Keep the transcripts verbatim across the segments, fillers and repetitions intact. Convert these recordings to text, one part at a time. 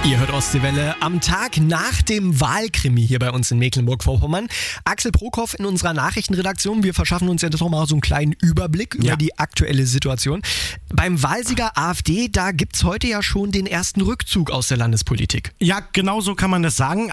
Ihr hört Ostseewelle am Tag nach dem Wahlkrimi hier bei uns in Mecklenburg-Vorpommern. Axel Prokop in unserer Nachrichtenredaktion. Wir verschaffen uns jetzt noch mal so einen kleinen Überblick über Ja. die aktuelle Situation. Beim Wahlsieger AfD, da gibt's heute ja schon den ersten Rückzug aus der Landespolitik. Ja, genau so kann man das sagen.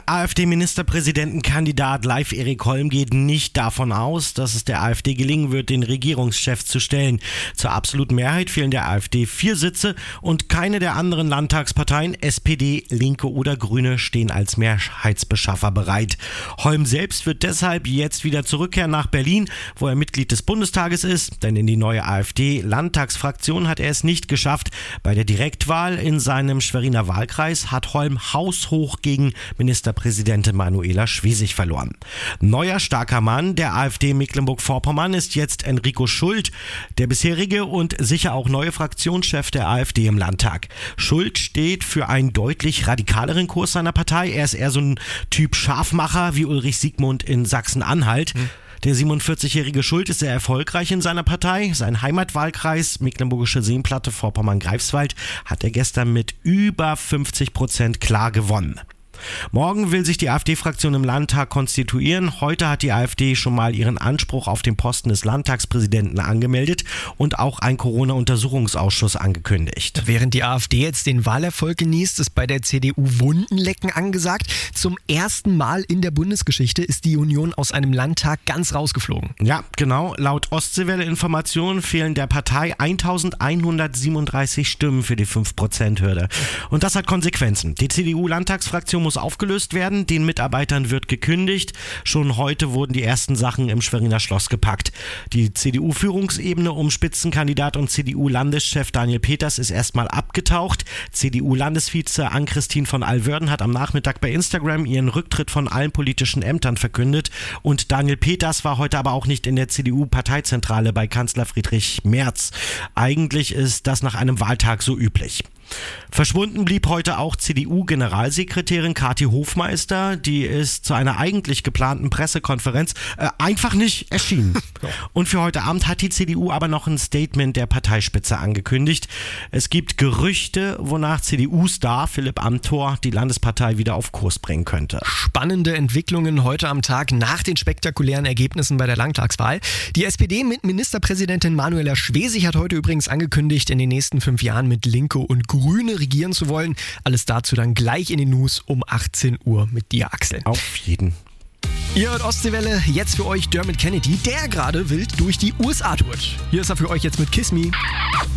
AfD-Ministerpräsidentenkandidat Leif Erik Holm geht nicht davon aus, dass es der AfD gelingen wird, den Regierungschef zu stellen. Zur absoluten Mehrheit fehlen der AfD vier Sitze und keine der anderen Landtagsparteien, S P D, Linke oder Grüne, stehen als Mehrheitsbeschaffer bereit. Holm selbst wird deshalb jetzt wieder zurückkehren nach Berlin, wo er Mitglied des Bundestages ist, denn in die neue AfD-Landtagsfraktion hat er es nicht geschafft. Bei der Direktwahl in seinem Schweriner Wahlkreis hat Holm haushoch gegen Ministerpräsidentin Manuela Schwesig verloren. Neuer starker Mann der AfD Mecklenburg-Vorpommern ist jetzt Enrico Schult, der bisherige und sicher auch neue Fraktionschef der AfD im Landtag. Schult steht für einen deutlich radikaleren Kurs seiner Partei. Er ist eher so ein Typ Scharfmacher wie Ulrich Siegmund in Sachsen-Anhalt. Hm. Der siebenundvierzigjährige Schult ist sehr erfolgreich in seiner Partei. Sein Heimatwahlkreis, Mecklenburgische Seenplatte, Vorpommern-Greifswald, hat er gestern mit über fünfzig Prozent klar gewonnen. Morgen will sich die AfD-Fraktion im Landtag konstituieren. Heute hat die AfD schon mal ihren Anspruch auf den Posten des Landtagspräsidenten angemeldet und auch einen Corona-Untersuchungsausschuss angekündigt. Während die AfD jetzt den Wahlerfolg genießt, ist bei der C D U Wundenlecken angesagt. Zum ersten Mal in der Bundesgeschichte ist die Union aus einem Landtag ganz rausgeflogen. Ja, genau. Laut Ostseewelle-Informationen fehlen der Partei eintausendeinhundertsiebenunddreißig Stimmen für die fünf Prozent Hürde. Und das hat Konsequenzen. Die C D U-Landtagsfraktion muss aufgelöst werden, den Mitarbeitern wird gekündigt. Schon heute wurden die ersten Sachen im Schweriner Schloss gepackt. Die C D U-Führungsebene um Spitzenkandidat und C D U-Landeschef Daniel Peters ist erstmal abgetaucht. C D U-Landesvize Ann-Christine von Alwörden hat am Nachmittag bei Instagram ihren Rücktritt von allen politischen Ämtern verkündet. Und Daniel Peters war heute aber auch nicht in der C D U-Parteizentrale bei Kanzler Friedrich Merz. Eigentlich ist das nach einem Wahltag so üblich. Verschwunden blieb heute auch C D U-Generalsekretärin Kathi Hofmeister. Die ist zu einer eigentlich geplanten Pressekonferenz äh, einfach nicht erschienen. Und für heute Abend hat die C D U aber noch ein Statement der Parteispitze angekündigt. Es gibt Gerüchte, wonach C D U-Star Philipp Amthor die Landespartei wieder auf Kurs bringen könnte. Spannende Entwicklungen heute am Tag nach den spektakulären Ergebnissen bei der Landtagswahl. Die S P D mit Ministerpräsidentin Manuela Schwesig hat heute übrigens angekündigt, in den nächsten fünf Jahren mit Linke und Grüne regieren zu wollen. Alles dazu dann gleich in den News um achtzehn Uhr mit dir, Axel. Auf jeden. Ihr hört Ostseewelle, jetzt für euch Dermot Kennedy, der gerade wild durch die U S A tourt. Hier ist er für euch jetzt mit Kiss Me.